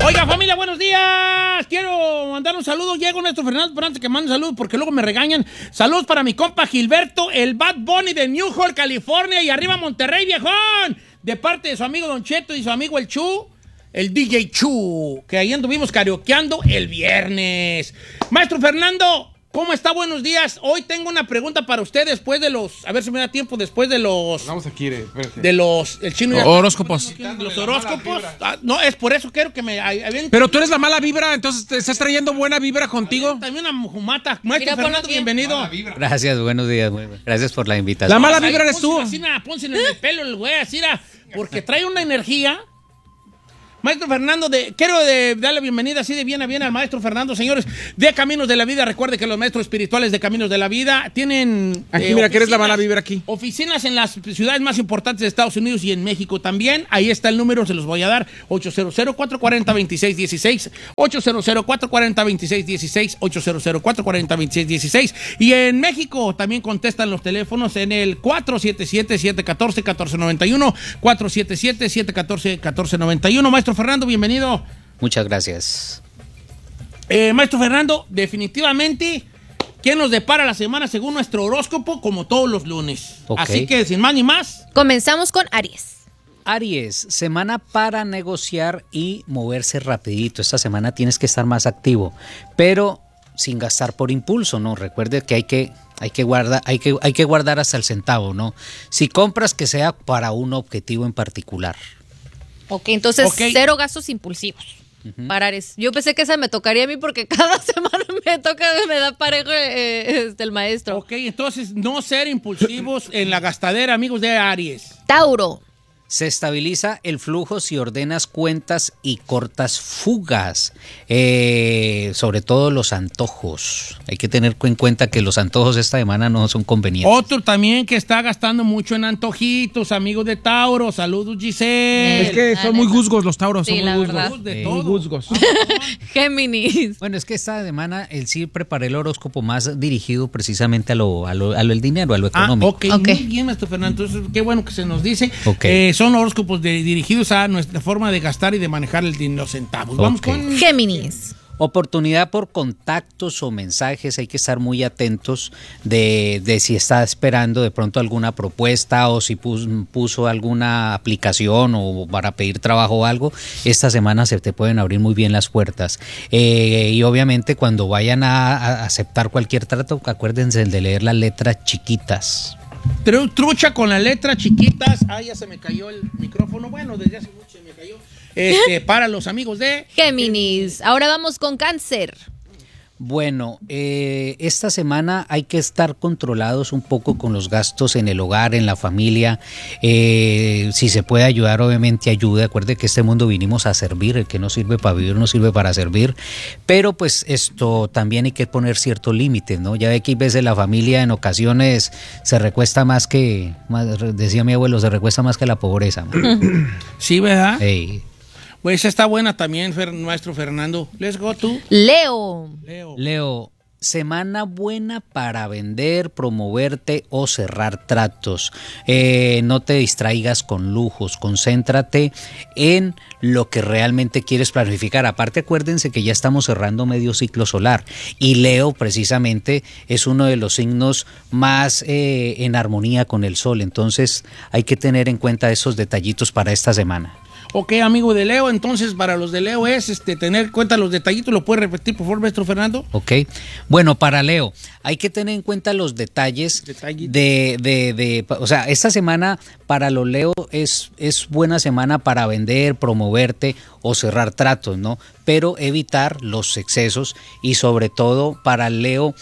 Oiga, familia, buenos días. Quiero mandar un saludo. Llego Maestro Fernando, pero antes que mande un saludo, porque luego me regañan. Saludos para mi compa Gilberto, el Bad Bunny de New York, California, y arriba Monterrey, viejón. De parte de su amigo Don Cheto y su amigo el Chu, el DJ Chu, que ahí anduvimos karaokeando el viernes. Maestro Fernando, ¿cómo está? Buenos días. Hoy tengo una pregunta para usted después de los... A ver si me da tiempo después de los... Vamos aquí, espérate. De los... El chino ya... Horóscopos. Los horóscopos. No, es por eso quiero que me... Pero tú eres la mala vibra, entonces te estás trayendo buena vibra contigo. También una mujumata. Maestro Fernando, bienvenido. Gracias, buenos días. Gracias por la invitación. La mala vibra eres tú. Pónselo en el pelo el güey, así era, porque trae una energía. Maestro Fernando, quiero darle bienvenida así de bien a bien al Maestro Fernando, señores, de Caminos de la Vida. Recuerde que los maestros espirituales de Caminos de la Vida tienen... Aquí, mira, que eres la mala vibra aquí. Oficinas en las ciudades más importantes de Estados Unidos y en México también. Ahí está el número, se los voy a dar. 800-440-2616. 800-440-2616. 800-440-2616. Y en México también contestan los teléfonos en el 477-714-1491. 477-714-1491. Maestro Fernando, bienvenido. Muchas gracias. Maestro Fernando, definitivamente, ¿qué nos depara la semana según nuestro horóscopo? Como todos los lunes. Okay. Así que, sin más ni más. Comenzamos con Aries. Aries, semana para negociar y moverse rapidito. Esta semana tienes que estar más activo, pero sin gastar por impulso, ¿no? Recuerde que hay que guardar hasta el centavo, ¿no? Si compras, que sea para un objetivo en particular. Ok, entonces cero gastos impulsivos para Aries. Yo pensé que esa me tocaría a mí porque cada semana me da parejo el maestro. Ok, entonces no ser impulsivos en la gastadera, amigos de Aries. Tauro. Se estabiliza el flujo si ordenas cuentas y cortas fugas, sobre todo los antojos. Hay que tener en cuenta que los antojos esta semana no son convenientes. Otro también que está gastando mucho en antojitos, amigos de Tauro. Saludos, Giselle. Es que son muy juzgos los tauros, Sí, son la muy verdad. juzgos. De Muy todo. juzgos. Géminis. Bueno, es que esta semana sí preparé el horóscopo más dirigido precisamente a lo del dinero, a lo económico. Ok, muy bien, Maestro Fernando. Entonces, qué bueno que se nos dice. Ok. Son horóscopos dirigidos a nuestra forma de gastar y de manejar los centavos. Vamos Ok. con... Géminis. Oportunidad por contactos o mensajes, hay que estar muy atentos de si está esperando de pronto alguna propuesta o si puso alguna aplicación o para pedir trabajo o algo. Esta semana se te pueden abrir muy bien las puertas. Y obviamente cuando vayan a aceptar cualquier trato, acuérdense de leer las letras chiquitas. Trucha con las letras chiquitas. Ah, ya se me cayó el micrófono. Bueno, desde hace mucho se me cayó. Para los amigos de... Géminis. Ahora vamos con Cáncer. Bueno, esta semana hay que estar controlados un poco con los gastos en el hogar, en la familia. Si se puede ayudar, obviamente ayude. Acuerde que este mundo vinimos a servir. El que no sirve para vivir no sirve para servir. Pero pues esto también hay que poner ciertos límites, ¿no? Ya ve que hay veces la familia en ocasiones se recuesta decía mi abuelo, se recuesta más que la pobreza. Sí, ¿verdad? Hey. Pues esa está buena también, Maestro Fernando. Let's go, tú. Leo. Leo, semana buena para vender, promoverte o cerrar tratos. No te distraigas con lujos, concéntrate en lo que realmente quieres planificar. Aparte, acuérdense que ya estamos cerrando medio ciclo solar y Leo precisamente es uno de los signos más en armonía con el sol. Entonces hay que tener en cuenta esos detallitos para esta semana. Ok, amigo de Leo, entonces para los de Leo es tener en cuenta los detallitos. ¿Lo puede repetir, por favor, Maestro Fernando? Ok. Bueno, para Leo, hay que tener en cuenta los detalles o sea, esta semana para los Leo es buena semana para vender, promoverte o cerrar tratos, ¿no? Pero evitar los excesos y sobre todo para Leo,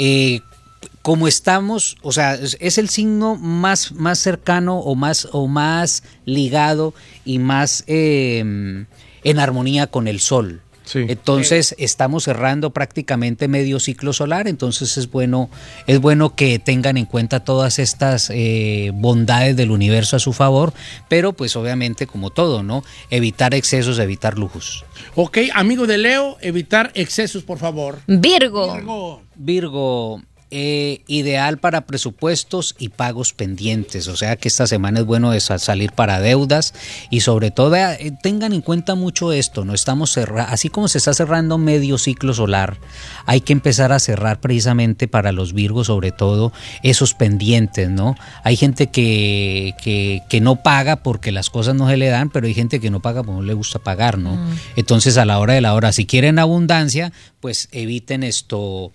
como estamos, o sea, es el signo más cercano o más ligado y más en armonía con el sol. Sí. Entonces estamos cerrando prácticamente medio ciclo solar, entonces es bueno que tengan en cuenta todas estas bondades del universo a su favor, pero pues obviamente como todo, ¿no? Evitar excesos, evitar lujos. Ok, amigo de Leo, evitar excesos, por favor. Virgo. Virgo, ideal para presupuestos y pagos pendientes, o sea que esta semana es bueno salir para deudas y sobre todo tengan en cuenta mucho esto, no estamos así como se está cerrando medio ciclo solar, hay que empezar a cerrar precisamente para los Virgos sobre todo esos pendientes, ¿no? Hay gente que no paga porque las cosas no se le dan, pero hay gente que no paga porque no le gusta pagar, ¿no? Entonces a la hora de la hora, si quieren abundancia, pues eviten esto,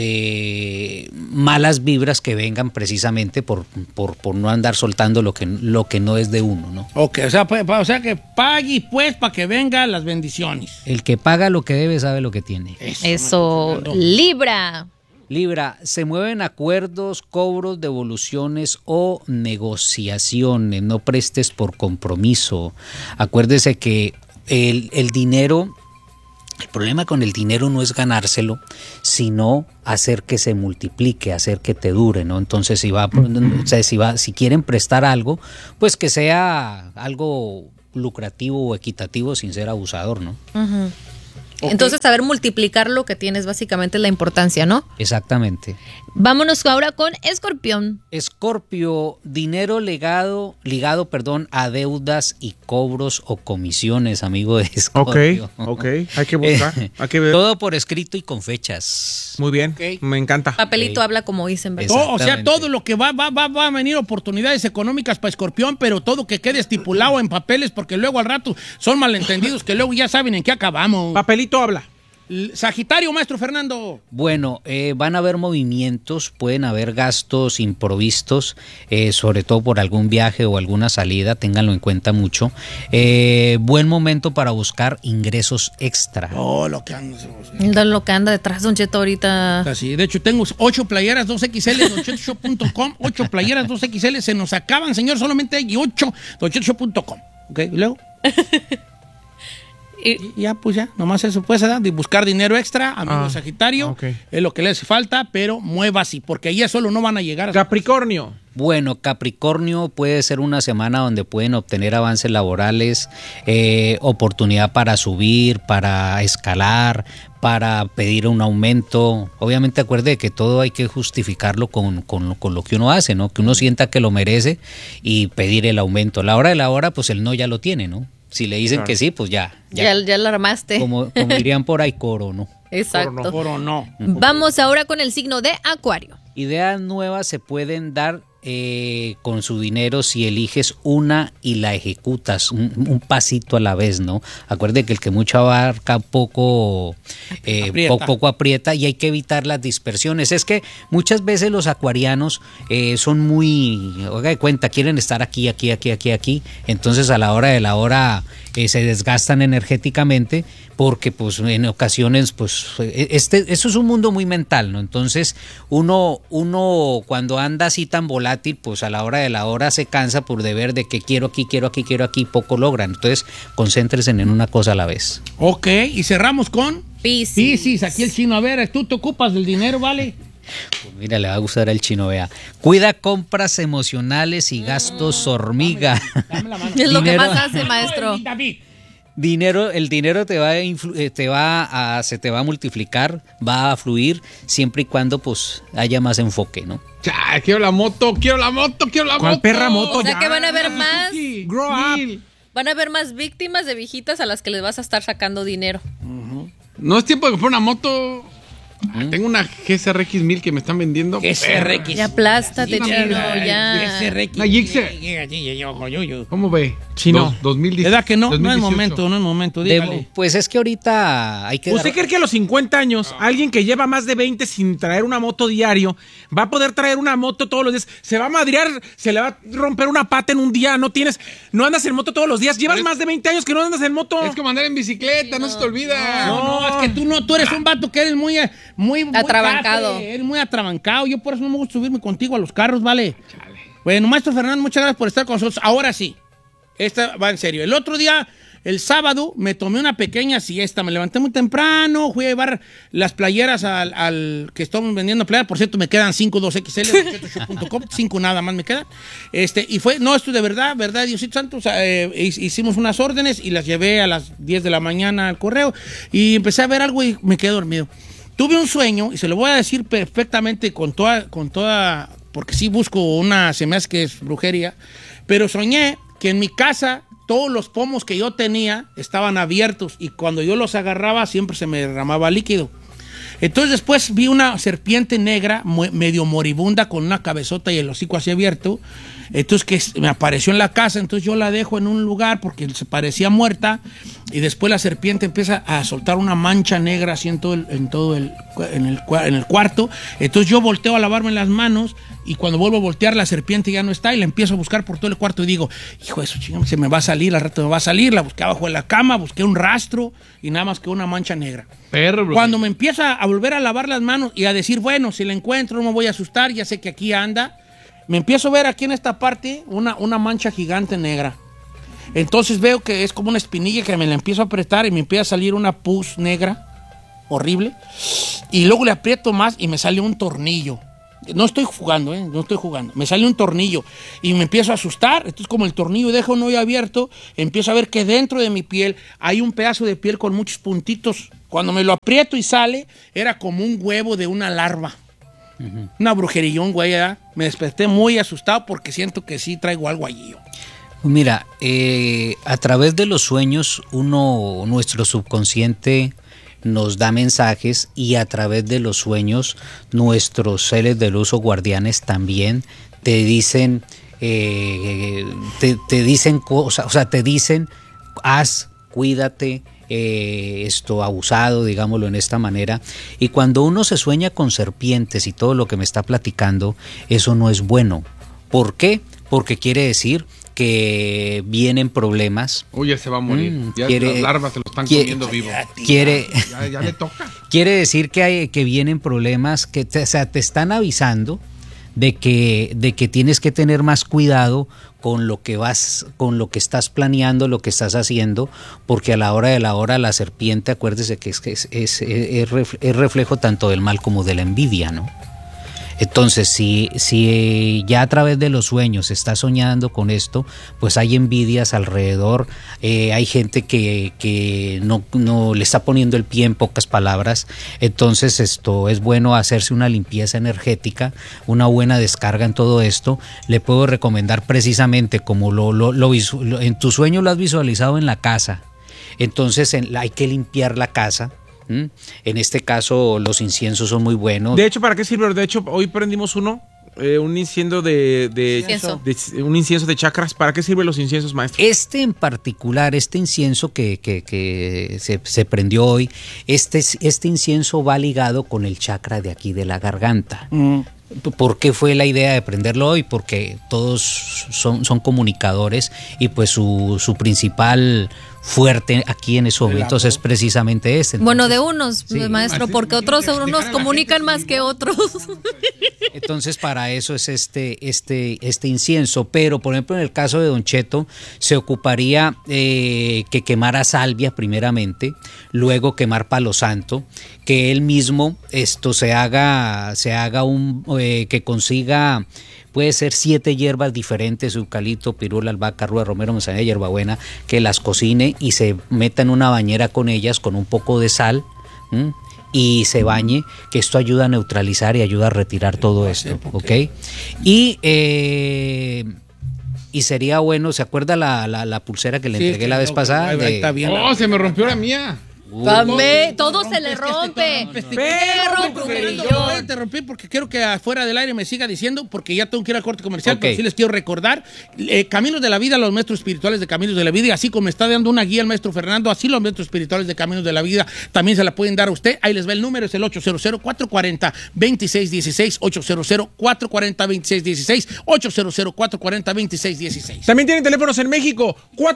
malas vibras que vengan precisamente por no andar soltando lo que no es de uno, ¿no? Ok, o sea que pague pues para que vengan las bendiciones. El que paga lo que debe sabe lo que tiene. Eso. Libra. Libra, se mueven acuerdos, cobros, devoluciones o negociaciones, no prestes por compromiso. Acuérdese que el dinero, el problema con el dinero no es ganárselo, sino hacer que se multiplique, hacer que te dure, ¿no? Entonces, si quieren prestar algo, pues que sea algo lucrativo o equitativo sin ser abusador, ¿no? Uh-huh. Okay. Entonces, saber multiplicar lo que tienes básicamente es la importancia, ¿no? Exactamente. Vámonos ahora con Escorpión. Escorpio, dinero ligado, a deudas y cobros o comisiones, amigo de Escorpio. Ok, hay que buscar, hay que ver. Todo por escrito y con fechas. Muy bien, me encanta. Papelito habla como dicen, ¿verdad? O sea, todo lo que va a venir oportunidades económicas para Escorpión, pero todo que quede estipulado en papeles, porque luego al rato son malentendidos que luego ya saben en qué acabamos. Papelito habla. Sagitario, maestro Fernando. Bueno, van a haber movimientos, pueden haber gastos improvistos, sobre todo por algún viaje o alguna salida, ténganlo en cuenta mucho. Buen momento para buscar ingresos extra. Oh, lo que anda detrás de un cheto ahorita. Así, de hecho, tengo 8 playeras 2XL de donchetoshop.com, 8 playeras 2XL, se nos acaban, señor, solamente hay 8 donchetoshop.com. Ok, y luego... Y ya, pues ya, nomás eso puede ser, de buscar dinero extra, amigo Sagitario, okay. Es lo que le hace falta, pero mueva así, porque ahí solo no van a llegar. Capricornio. Bueno, Capricornio puede ser una semana donde pueden obtener avances laborales, oportunidad para subir, para escalar, para pedir un aumento. Obviamente acuerde que todo hay que justificarlo con lo que uno hace, ¿no? Que uno sienta que lo merece y pedir el aumento. A la hora de la hora, pues el no ya lo tiene, ¿no? Si le dicen que sí, pues ya lo armaste. Como dirían por ahí, coro, ¿no? Exacto. Coro no. Vamos ahora con el signo de Acuario. Ideas nuevas se pueden dar con su dinero si eliges una y la ejecutas, un pasito a la vez, ¿no? Acuerde que el que mucho abarca poco aprieta y hay que evitar las dispersiones. Es que muchas veces los acuarianos son muy, oiga de cuenta, quieren estar aquí, entonces a la hora de la hora se desgastan energéticamente porque pues en ocasiones pues eso es un mundo muy mental, ¿no? Entonces uno cuando anda así tan volátil, pues a la hora de la hora se cansa por deber de que quiero aquí, poco logran. Entonces concéntrense en una cosa a la vez. Ok, y cerramos con Piscis, aquí el chino. A ver, tú te ocupas del dinero, ¿vale? Pues mira, le va a gustar al chino, vea. Cuida compras emocionales y gastos hormiga. Dame la mano. Es lo que más hace, maestro. El dinero se te va a multiplicar, va a fluir siempre y cuando pues haya más enfoque, ¿no? Ya, quiero la moto. ¿Cuál perra moto? O sea que van a haber más. Grow up. Van a haber más víctimas de viejitas a las que les vas a estar sacando dinero. No es tiempo de comprar una moto. Tengo una GSRX 1000 que me están vendiendo. GSRX. Ya aplástate, chino, ya. GSRX. Una Gixxer. ¿Cómo ve? Chino. 2010. ¿Verdad que no? 2018. No es momento, dígale. Pues es que ahorita hay que... ¿Usted cree que a los 50 años alguien que lleva más de 20 sin traer una moto diario va a poder traer una moto todos los días? Se va a madrear, se le va a romper una pata en un día. No andas en moto todos los días. Llevas más de 20 años que no andas en moto. Es como andar en bicicleta, no se te olvida. No, es que tú eres un vato que eres muy atrabancado. Eres muy atrabancado. Yo por eso no me gusta subirme contigo a los carros, ¿vale? Chale. Bueno, maestro Fernando, muchas gracias por estar con nosotros. Ahora sí, esta va en serio. El otro día, el sábado, me tomé una pequeña siesta. Me levanté muy temprano, fui a llevar las playeras al que estamos vendiendo playeras. Por cierto, me quedan 5 2XL, 5 nada más me quedan. Y fue, no, esto de verdad, Diosito Santo. Hicimos unas órdenes y las llevé a las 10 de la mañana al correo y empecé a ver algo y me quedé dormido. tuve un sueño, y se lo voy a decir perfectamente con toda, porque sí busco se me hace que es brujería, pero soñé que en mi casa todos los pomos que yo tenía estaban abiertos y cuando yo los agarraba siempre se me derramaba líquido. Entonces después vi una serpiente negra medio moribunda con una cabezota y el hocico así abierto. Entonces que me apareció en la casa, entonces yo la dejo en un lugar porque se parecía muerta y después la serpiente empieza a soltar una mancha negra así en el cuarto. Entonces yo volteo a lavarme las manos y cuando vuelvo a voltear la serpiente ya no está y la empiezo a buscar por todo el cuarto y digo, hijo de eso, chingón, se me va a salir, al rato me va a salir. La busqué abajo de la cama, busqué un rastro y nada más que una mancha negra. Cuando me empieza a volver a lavar las manos y a decir, bueno, si la encuentro no me voy a asustar, ya sé que aquí anda, me empiezo a ver aquí en esta parte una mancha gigante negra. Entonces veo que es como una espinilla que me la empiezo a apretar y me empieza a salir una pus negra horrible y luego le aprieto más y me sale un tornillo. No estoy jugando, no estoy jugando. Me sale un tornillo y me empiezo a asustar. Entonces, como el tornillo deja un hoyo abierto, empiezo a ver que dentro de mi piel hay un pedazo de piel con muchos puntitos. Cuando me lo aprieto y sale, era como un huevo de una larva. Uh-huh. Una brujerillón, güey, ¿verdad? Me desperté muy asustado porque siento que sí traigo algo allí. Mira, a través de los sueños, nuestro subconsciente nos da mensajes y a través de los sueños nuestros seres de luz o guardianes también te dicen te dicen cosas, o sea, te dicen cuídate, abusado, digámoslo en esta manera. Y cuando uno se sueña con serpientes y todo lo que me está platicando, eso no es bueno. ¿Por qué? Porque quiere decir que vienen problemas. Uy, se va a morir. Las larvas se lo están comiendo vivo. Ya le toca. Quiere decir que vienen problemas, que te están avisando de que tienes que tener más cuidado con lo que estás planeando, lo que estás haciendo, porque a la hora de la hora la serpiente, acuérdese que es reflejo tanto del mal como de la envidia, ¿no? Entonces, si ya a través de los sueños estás soñando con esto, pues hay envidias alrededor, hay gente que no le está poniendo el pie, en pocas palabras. Entonces, esto es bueno hacerse una limpieza energética, una buena descarga en todo esto. Le puedo recomendar precisamente como en tu sueño lo has visualizado en la casa. Entonces, hay que limpiar la casa. En este caso los inciensos son muy buenos. De hecho, ¿para qué sirve? De hecho, hoy prendimos un incienso un incienso de chakras. ¿Para qué sirven los inciensos, maestro? En particular, este incienso que se prendió hoy, este incienso va ligado con el chakra de aquí de la garganta. ¿Por qué fue la idea de prenderlo hoy? Porque todos son comunicadores y pues su principal fuerte aquí en esos momentos es precisamente este. Bueno, de unos, sí, maestro, porque otros comunican más que otros. Entonces, para eso es este incienso. Pero, por ejemplo, en el caso de Don Cheto, se ocuparía que quemara salvia primeramente, luego quemar palo santo, que él mismo se haga que consiga. Puede ser 7 hierbas diferentes, eucalipto, pirula, albahaca, ruda, romero, manzanilla, hierbabuena, que las cocine y se meta en una bañera con ellas con un poco de sal y se bañe, que esto ayuda a neutralizar y ayuda a retirar todo esto, ¿ok? Y sería bueno, ¿se acuerda la pulsera que le entregué la vez pasada? Está bien. Se me rompió la mía. Todo se le rompe. Yo voy a interrumpir porque quiero que afuera del aire me siga diciendo, porque ya tengo que ir al corte comercial, pero sí les quiero recordar Caminos de la Vida, los maestros espirituales de Caminos de la Vida, y así como me está dando una guía el maestro Fernando, así los maestros espirituales de Caminos de la Vida también se la pueden dar a usted. Ahí les va el número, es el 800-440-2616, 800-440-2616, 800-440-2616. También tienen teléfonos en México,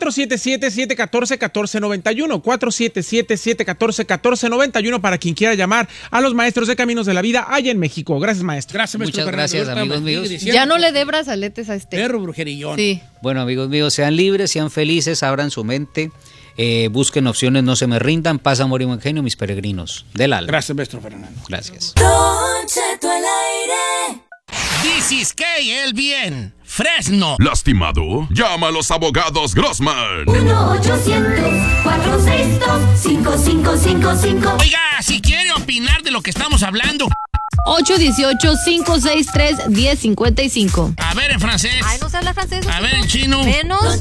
477-714-1491, 477-714-1491 para quien quiera llamar a los maestros de Caminos de la Vida allá en México. Gracias, maestro. Gracias, maestro. Muchas gracias, amigos míos. Ya no le dé brazaletes a este perro brujerillón. Sí. Bueno, amigos míos, sean libres, sean felices, abran su mente, busquen opciones, no se me rindan. Paz, amor y buen genio, mis peregrinos del alma. Gracias, maestro Fernando. Gracias. Don Cheto al aire. This is el bien. Fresno. ¿Lastimado? Llama a los abogados Grossman. 1-800-462-5555. Oiga, si quiere opinar de lo que estamos hablando. 818-563-1055. A ver en francés. Ay, no se habla francés. A ver en chino. Menos